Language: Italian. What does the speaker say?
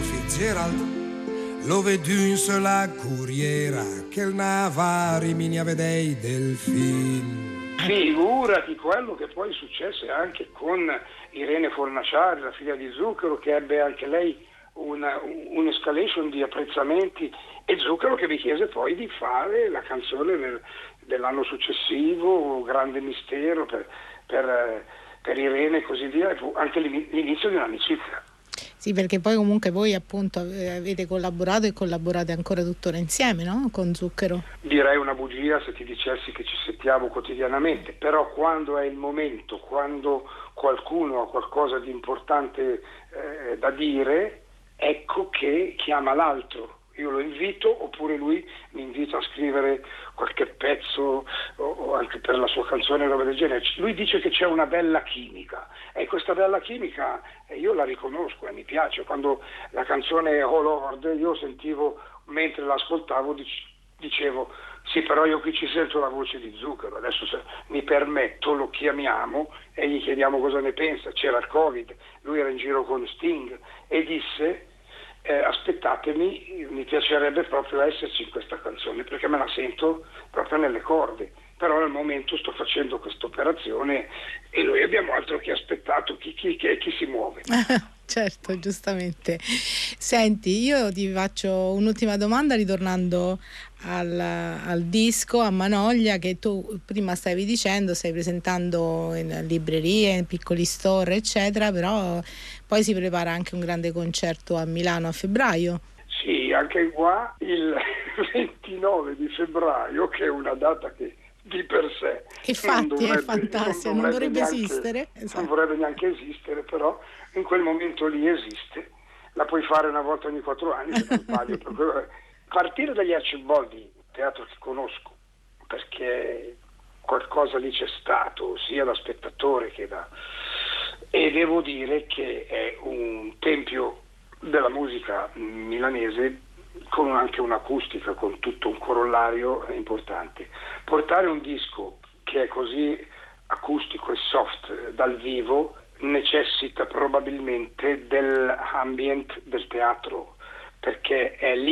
Fitzgerald, lo vedù sulla corriera che il Navari mi ne vedei del film. Figurati quello che poi successe anche con Irene Fornaciari, la figlia di Zucchero, che ebbe anche lei un'escalation di apprezzamenti, e Zucchero che mi chiese poi di fare la canzone dell'anno successivo, Grande Mistero, per Irene e così via, anche l'inizio di un'amicizia. Sì, perché poi comunque voi appunto avete collaborato e collaborate ancora tuttora insieme, no? Con Zucchero. Direi una bugia se ti dicessi che ci sentiamo quotidianamente, però quando è il momento, quando qualcuno ha qualcosa di importante da dire, ecco che chiama l'altro. Io lo invito, oppure lui mi invita a scrivere qualche pezzo o anche per la sua canzone, roba del genere. Lui dice che c'è una bella chimica, e questa bella chimica io la riconosco e mi piace. Quando la canzone Oh Lord, io sentivo, mentre l'ascoltavo, dicevo sì, però io qui ci sento la voce di Zucchero, adesso se mi permetto lo chiamiamo e gli chiediamo cosa ne pensa. C'era il Covid, lui era in giro con Sting e disse aspettatemi, mi piacerebbe proprio esserci in questa canzone perché me la sento proprio nelle corde, però al momento sto facendo questa operazione e noi abbiamo altro che aspettato chi si muove. Certo, giustamente. Senti, io ti faccio un'ultima domanda ritornando al disco, a Manoglia, che tu prima stavi dicendo, stai presentando in librerie, in piccoli store, eccetera, però poi si prepara anche un grande concerto a Milano a febbraio. Sì, anche qua il 29 di febbraio, che è una data che di per sé infatti è fantastica, non dovrebbe esistere. Esatto. Non vorrebbe neanche esistere, però in quel momento lì esiste. La puoi fare una volta ogni 4 anni, se non sbaglio. Partire dagli Arciboldi, teatro che conosco, perché qualcosa lì c'è stato, sia da spettatore che da... E devo dire che è un tempio della musica milanese, con anche un'acustica, con tutto un corollario importante. Portare un disco che è così acustico e soft dal vivo necessita probabilmente dell'ambient del teatro, perché è lì